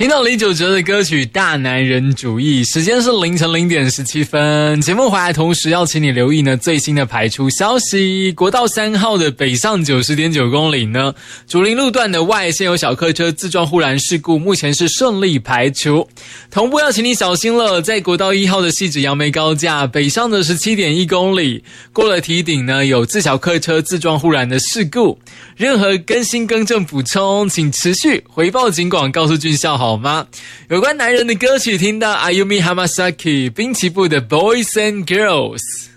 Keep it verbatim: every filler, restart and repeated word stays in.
听到李玖哲的歌曲《大男人主义》，时间是凌晨零点十七分。节目回来同时要请你留意呢最新的排除消息。国道三号的北上九十点九公里呢，竹林路段的外线有小客车自撞护栏事故，目前是顺利排除。同步要请你小心了，在国道一号的汐止杨梅高架北上的十七点一公里，过了堤顶呢，有自小客车自撞护栏的事故。任何更新更正补充，请持续回报警广告诉俊孝好吗？有关男人的歌曲，听到 Ayumi Hamasaki 滨崎步的 Boys and Girls。